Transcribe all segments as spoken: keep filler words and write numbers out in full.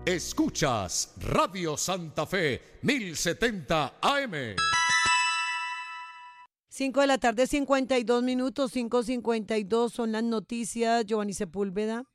Escuchas Radio Santa Fe mil setenta A M. cinco de la tarde, cincuenta y dos minutos, cinco cincuenta y dos son las noticias. Giovanni Sepúlveda.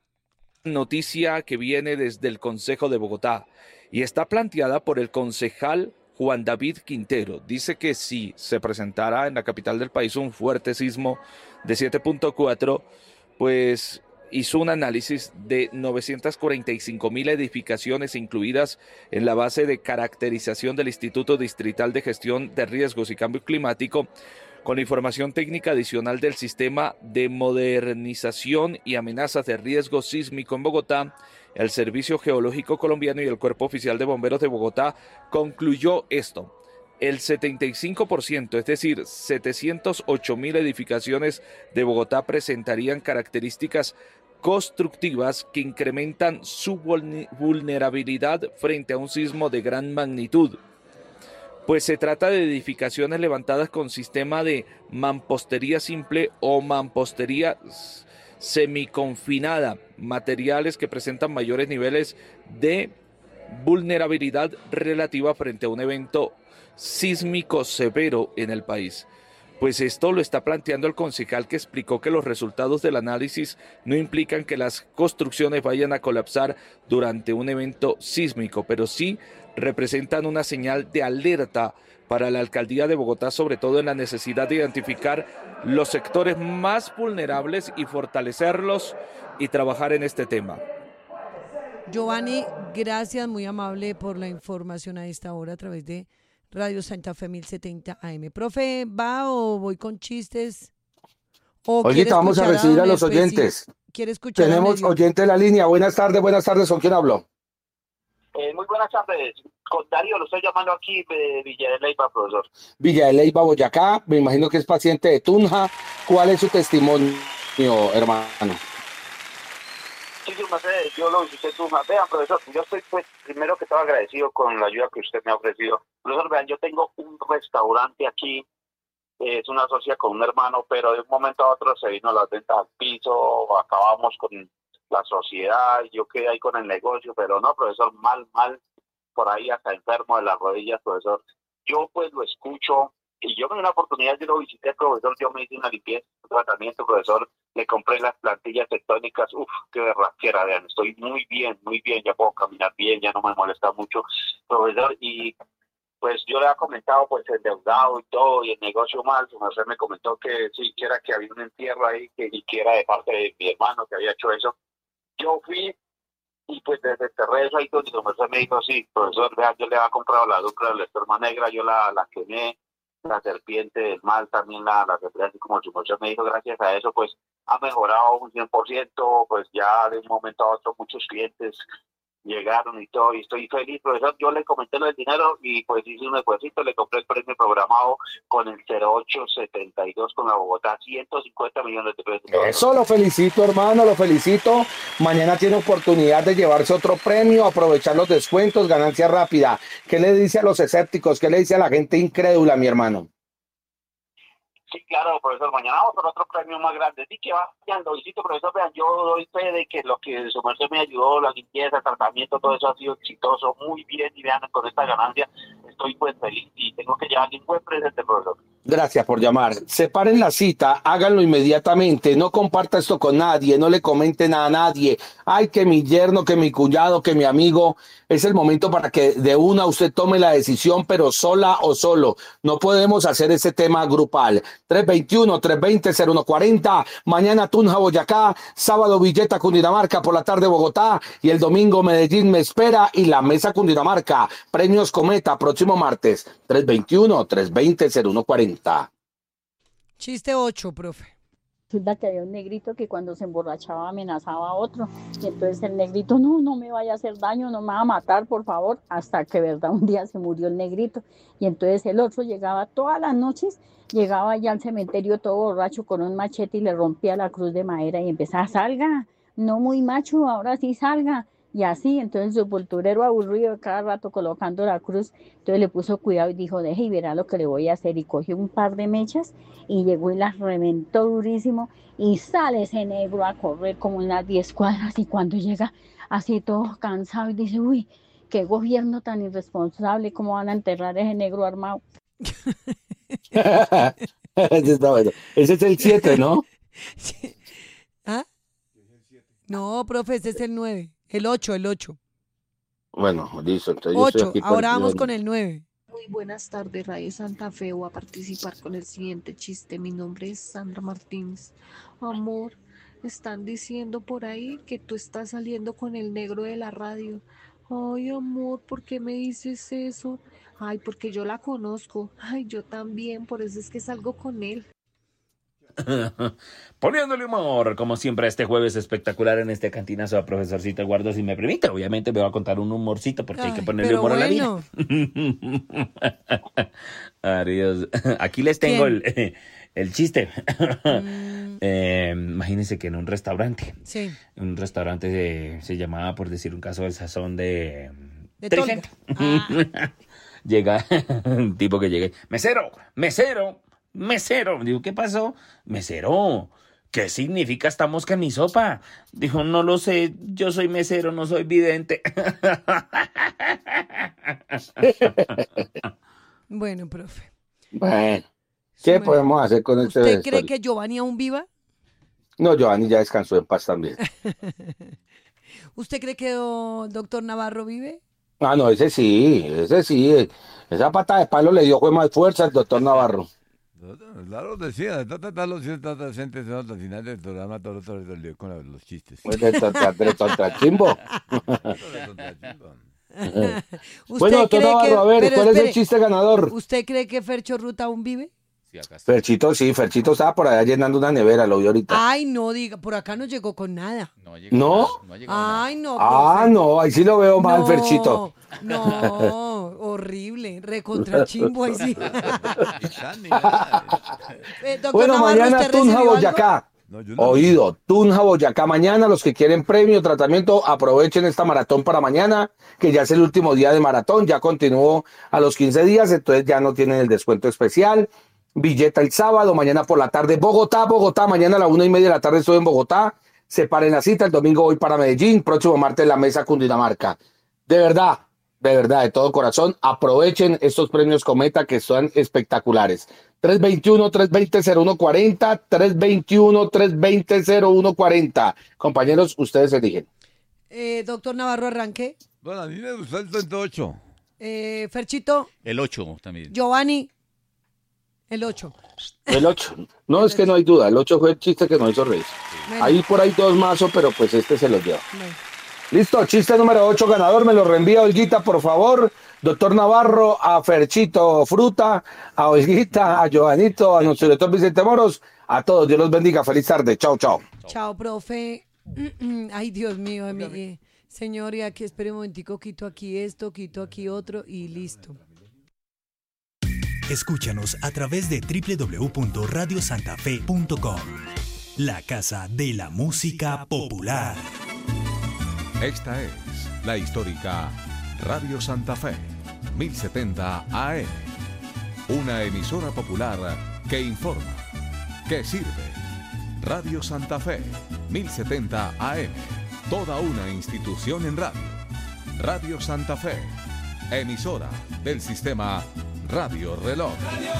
Noticia que viene desde el Consejo de Bogotá y está planteada por el concejal Juan David Quintero. Dice que si se presentara en la capital del país un fuerte sismo de siete punto cuatro, pues hizo un análisis de novecientas cuarenta y cinco mil edificaciones incluidas en la base de caracterización del Instituto Distrital de Gestión de Riesgos y Cambio Climático, con información técnica adicional del Sistema de Modernización y Amenazas de Riesgo Sísmico en Bogotá. El Servicio Geológico Colombiano y el Cuerpo Oficial de Bomberos de Bogotá concluyó esto. El setenta y cinco por ciento, es decir, setecientas ocho mil edificaciones de Bogotá presentarían características constructivas que incrementan su vulnerabilidad frente a un sismo de gran magnitud. Pues se trata de edificaciones levantadas con sistema de mampostería simple o mampostería semiconfinada, materiales que presentan mayores niveles de vulnerabilidad relativa frente a un evento sísmico severo en el país. Pues esto lo está planteando el concejal, que explicó que los resultados del análisis no implican que las construcciones vayan a colapsar durante un evento sísmico, pero sí representan una señal de alerta para la alcaldía de Bogotá, sobre todo en la necesidad de identificar los sectores más vulnerables y fortalecerlos y trabajar en este tema. Giovanni, gracias, muy amable por la información a esta hora a través de Radio Santa Fe mil setenta A M. Profe, ¿va o voy con chistes? Ahorita vamos a recibir a, a los oyentes. ¿Quiere escuchar? Tenemos oyente en la línea. Buenas tardes, buenas tardes. ¿Con quién hablo? Eh, muy buenas tardes. Con Darío, lo estoy llamando aquí de Villa de Leyva, profesor. Villa de Leyva, Boyacá. Me imagino que es paciente de Tunja. ¿Cuál es su testimonio, hermano? Sí, yo, no sé, yo lo visité Tunja. Vean, profesor, yo estoy, pues, primero que todo agradecido con la ayuda que usted me ha ofrecido. Profesor, vean, yo tengo un restaurante aquí. Eh, es una socia con un hermano, pero de un momento a otro se vino las ventas al piso, acabamos con la sociedad, yo quedé ahí con el negocio, pero no, profesor, mal, mal, por ahí hasta enfermo de las rodillas, profesor. Yo pues lo escucho, y yo me di una oportunidad, yo lo visité, profesor, yo me hice una limpieza, un tratamiento, profesor, le compré las plantillas tectónicas, uff, qué berraquera, vean, estoy muy bien, muy bien, ya puedo caminar bien, ya no me molesta mucho, profesor, y pues yo le había comentado, pues, endeudado y todo, y el negocio mal, su merced me comentó que sí, que era que había un entierro ahí, que, y que era de parte de mi hermano que había hecho eso. Yo fui y pues desenterré eso ahí, donde su merced me dijo, sí, profesor, vea, yo le había comprado la dupla de la esperma negra, yo la, la quemé, la serpiente del mal también la, la quemé, así como su merced me dijo, gracias a eso, pues, ha mejorado un cien por ciento, pues ya de un momento a otro muchos clientes llegaron y todo, y estoy feliz, profesor. Yo le comenté lo del dinero y pues hice un esfuerzo, le compré el premio programado con el cero ocho setenta y dos con la Bogotá, ciento cincuenta millones de pesos. Eso, lo felicito, hermano, lo felicito. Mañana tiene oportunidad de llevarse otro premio, aprovechar los descuentos, ganancia rápida. ¿Qué le dice a los escépticos? ¿Qué le dice a la gente incrédula, mi hermano? Sí, claro, profesor, mañana vamos por otro premio más grande. Sí, que vayan, lo visito, profesor, vean, yo doy fe de que lo que su merced me ayudó, la limpieza, el tratamiento, todo eso ha sido exitoso, muy bien, y vean, con esta ganancia estoy pues feliz y tengo que llevarle un buen presente, profesor. Gracias por llamar. Separen la cita, háganlo inmediatamente, no comparta esto con nadie, no le comenten a nadie. Ay, que mi yerno, que mi cuñado, que mi amigo. Es el momento para que de una usted tome la decisión, pero sola o solo. No podemos hacer ese tema grupal. tres veintiuno, tres veinte, cero uno cuarenta. Mañana Tunja, Boyacá. Sábado Villeta, Cundinamarca. Por la tarde Bogotá. Y el domingo Medellín me espera. Y la Mesa Cundinamarca. Premios Cometa, próximo martes. tres veintiuno, tres veinte, cero uno cuarenta. Chiste ocho, profe. Resulta que había un negrito que cuando se emborrachaba amenazaba a otro, y entonces el negrito, no, no me vaya a hacer daño, no me va a matar, por favor, hasta que, verdad, un día se murió el negrito, y entonces el otro llegaba todas las noches, llegaba ya al cementerio todo borracho con un machete y le rompía la cruz de madera y empezaba, salga, no muy macho, ahora sí salga, Y así, entonces el sepulturero aburrido cada rato colocando la cruz, entonces le puso cuidado y dijo, deje y verá lo que le voy a hacer. Y cogió un par de mechas y llegó y las reventó durísimo y sale ese negro a correr como unas diez cuadras y cuando llega así todo cansado y dice, uy, qué gobierno tan irresponsable, cómo van a enterrar a ese negro armado. Ese está bueno. Ese es el siete, ¿no? Sí. ¿Ah? No, profe, ese es el nueve. El ocho, el ocho. Bueno, listo. Entonces yo estoy ocho, aquí ahora perdido. vamos con el nueve. Muy buenas tardes, Radio Santa Fe. Voy a participar con el siguiente chiste. Mi nombre es Sandra Martínez. Amor, están diciendo por ahí que tú estás saliendo con el negro de la radio. Ay, amor, ¿por qué me dices eso? Ay, porque yo la conozco. Ay, yo también, por eso es que salgo con él. Poniéndole humor, como siempre, este jueves espectacular en este cantinazo a profesorcito Eduardo, si me permite. Obviamente me va a contar un humorcito porque Ay, hay que ponerle pero humor bueno. a la vida. Adiós. Aquí les tengo ¿Quién? el, el chiste. Mm, Eh, imagínense que en un restaurante, sí, un restaurante se, se llamaba, por decir un caso, el Sazón de... de Trigente. Tolga. Ah, Llega un tipo que llega, mesero, mesero, mesero. Digo, ¿qué pasó? Mesero, ¿qué significa esta mosca en mi sopa? Dijo, no lo sé, yo soy mesero, no soy vidente. bueno, profe. Bueno, ¿qué Bueno, podemos hacer con este ¿usted cree historia? que Giovanni aún viva? No, Giovanni ya descansó en paz también. ¿Usted cree que do- doctor Navarro vive? Ah, no, ese sí, ese sí. Esa pata de palo le dio fue más fuerza al doctor Navarro. Claro, decía, está tratando si está presente al final del programa todo todo el lío con los chistes. Pues de contra, de contrachimbo. ¿Usted Bueno, doctor cree Navarro, que- a ver, pero ¿cuál es el espere, chiste ganador? ¿Usted cree que Fercho Ruta aún vive? Sí, acá está. Ferchito, sí, Ferchito estaba por allá llenando una nevera, lo vi ahorita. Ay, no diga, por acá no llegó con nada. No ha llegado ¿No? nada, no ha llegado nada. Ay, no, Ah, profe. no, ahí sí lo veo mal, No, Ferchito. no, horrible, recontra chimbo ahí sí. Ni tan ni nada. Eh, doctor Bueno, Navarro, mañana ¿usted Tunja, recibió algo? Boyacá. No, yo no. Oído, Tunja, Boyacá. Mañana, los que quieren premio, tratamiento, aprovechen esta maratón para mañana, que ya es el último día de maratón, ya continuó a los quince días, entonces ya no tienen el descuento especial. Villeta el sábado, mañana por la tarde, Bogotá, Bogotá, mañana a la una y media de la tarde estoy en Bogotá. Separen la cita, el domingo voy para Medellín, próximo martes la mesa Cundinamarca. De verdad, de verdad, de todo corazón, aprovechen estos premios Cometa que son espectaculares. tres veintiuno, tres veinte, cero uno cuarenta, tres veintiuno, tres veinte, cero uno cuarenta. Compañeros, ustedes eligen. Eh, doctor Navarro, arranque. Bueno, a mí me gustó el treinta y ocho. Eh, Ferchito, El ocho también. Giovanni, el ocho. El ocho. No, es que no hay duda, el ocho fue el chiste que nos hizo reír. Bueno, Hay por ahí dos mazos, pero pues este se los dio. bueno. Listo, chiste número ocho ganador, me lo reenvía Olguita, por favor. Doctor Navarro, a Ferchito Fruta, a Olguita, a Joanito, a nuestro director Vicente Moros, a todos, Dios los bendiga, feliz tarde, chao, chao. Chao, profe. Ay, Dios mío, mi, eh, señor, y aquí espere un momentico, quito aquí esto, quito aquí otro y listo. Escúchanos a través de doble u doble u doble u punto radio santa fe punto com, la casa de la música popular. Esta es la histórica Radio Santa Fe, mil setenta A M. Una emisora popular que informa, que sirve. Radio Santa Fe, mil setenta A M. Toda una institución en radio. Radio Santa Fe, emisora del sistema Radio Reloj.